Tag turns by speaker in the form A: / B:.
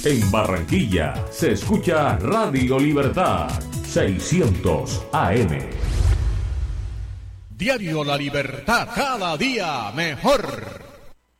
A: En Barranquilla se escucha Radio Libertad 600 AM.
B: Diario La Libertad, cada día mejor.